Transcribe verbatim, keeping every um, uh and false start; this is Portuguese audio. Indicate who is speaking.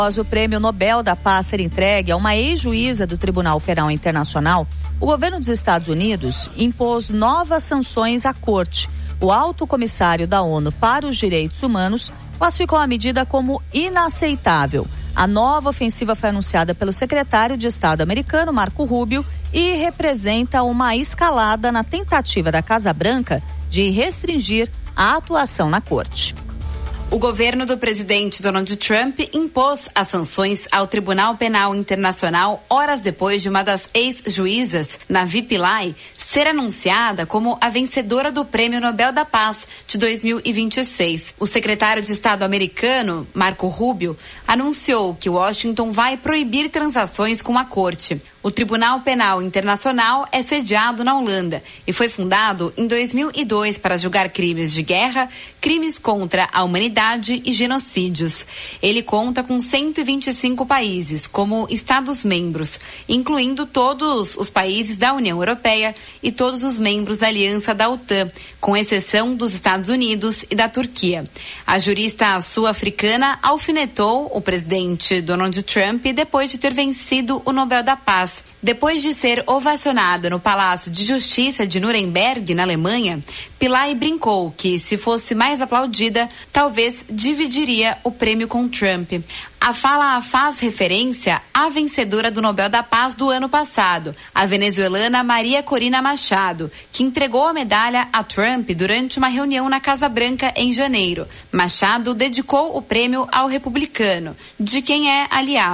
Speaker 1: Após o Prêmio Nobel da Paz ser entregue a uma ex-juíza do Tribunal Penal Internacional, o governo dos Estados Unidos impôs novas sanções à corte. O alto comissário da ONU para os Direitos Humanos classificou a medida como inaceitável. A nova ofensiva foi anunciada pelo secretário de Estado americano, Marco Rubio, e representa uma escalada na tentativa da Casa Branca de restringir a atuação na corte.
Speaker 2: O governo do presidente Donald Trump impôs as sanções ao Tribunal Penal Internacional horas depois de uma das ex-juízas, Navi Pillay, ser anunciada como a vencedora do Prêmio Nobel da Paz de dois mil e vinte e seis. O secretário de Estado americano, Marco Rubio, anunciou que Washington vai proibir transações com a corte. O Tribunal Penal Internacional é sediado na Holanda e foi fundado em dois mil e dois para julgar crimes de guerra, crimes contra a humanidade e genocídios. Ele conta com cento e vinte e cinco países como Estados-membros, incluindo todos os países da União Europeia e todos os membros da Aliança da OTAN, com exceção dos Estados Unidos e da Turquia. A jurista sul-africana alfinetou o presidente Donald Trump depois de ter vencido o Nobel da Paz. Depois de ser ovacionada no Palácio de Justiça de Nuremberg, na Alemanha, Pillay brincou que, se fosse mais aplaudida, talvez dividiria o prêmio com Trump. A fala faz referência à vencedora do Nobel da Paz do ano passado, a venezuelana Maria Corina Machado, que entregou a medalha a Trump durante uma reunião na Casa Branca em janeiro. Machado dedicou o prêmio ao republicano, de quem é aliado.